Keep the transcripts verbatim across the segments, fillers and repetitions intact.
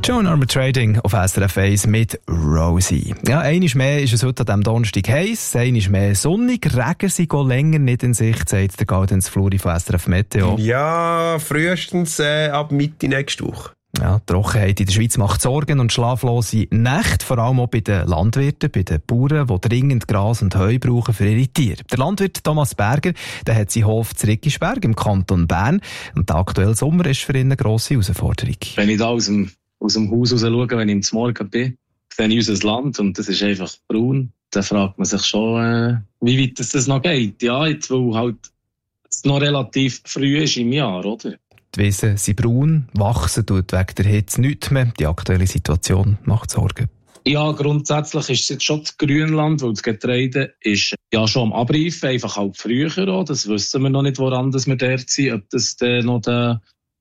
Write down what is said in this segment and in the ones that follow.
Joan Armour Trading auf S R F eins mit Rosie. Ja, einmal mehr ist es heute an diesem Donnerstag heiß, einmal mehr sonnig, Regen sind länger nicht in Sicht, sagt der Gaudenz Fluri von S R F Meteo. Ja, frühestens äh, ab Mitte nächste Woche. Ja, die Trockenheit in der Schweiz macht Sorgen und schlaflose Nächte, vor allem auch bei den Landwirten, bei den Bauern, die dringend Gras und Heu brauchen für ihre Tiere. Der Landwirt Thomas Berger, der hat seinen Hof zu Riggisberg im Kanton Bern und der aktuelle Sommer ist für ihn eine grosse Herausforderung. Wenn ich da aus dem, aus dem Haus raus schaue, wenn ich zum Morgen bin, sehe ich unser Land und das ist einfach braun, dann fragt man sich schon, äh, wie weit das noch geht. Ja, jetzt, weil halt es noch relativ früh ist im Jahr, oder? Die Wiesen sind braun, wachsen tut wegen der Hitze nichts mehr. Die aktuelle Situation macht Sorgen. Ja, grundsätzlich ist es jetzt schon das Grünland, weil das Getreide ist ja schon am Abreifen, einfach halt früher auch. Das wissen wir noch nicht, woran wir dort sind, ob das dann noch den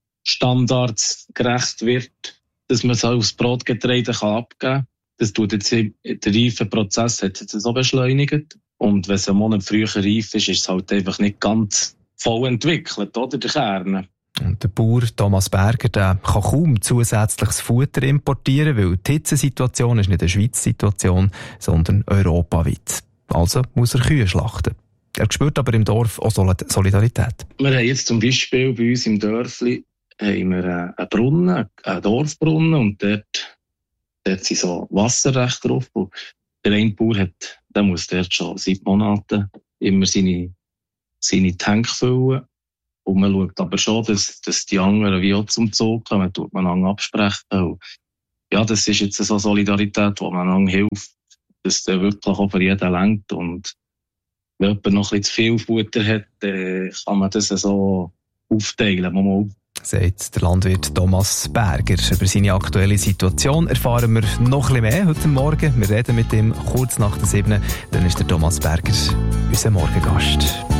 Standards gerecht wird, dass man es aufs Brotgetreide kann abgeben kann. Das tut jetzt der Reifenprozess hat jetzt so beschleunigt. Und wenn es einen Monat früher reif ist, ist es halt einfach nicht ganz voll entwickelt, oder, der Kern. Und der Bauer Thomas Berger, der kann kaum zusätzliches Futter importieren, weil die Hitzesituation ist nicht eine Schweizer Situation, sondern europaweit. Also muss er Kühe schlachten. Er spürt aber im Dorf auch Solidarität. Wir haben jetzt zum Beispiel bei uns im Dörfli haben wir einen Brunnen, einen Dorfbrunnen, und dort, dort sind so Wasserrechte drauf. Und der eine Bauer hat, der muss dort schon seit Monaten immer seine, seine Tanks füllen. Und man schaut aber schon, dass, dass die anderen wie auch zum Zug kommen, man tut man einander absprechen. Und ja, das ist jetzt so Solidarität, wo man einander hilft, dass der wirklich auch für jeden lenkt. Und wenn jemand noch ein bisschen zu viel Futter hat, dann kann man das so aufteilen. Mal. Sagt der Landwirt Thomas Berger. Über seine aktuelle Situation erfahren wir noch ein bisschen mehr heute Morgen. Wir reden mit ihm kurz nach der sieben. Dann ist der Thomas Berger unser Morgengast.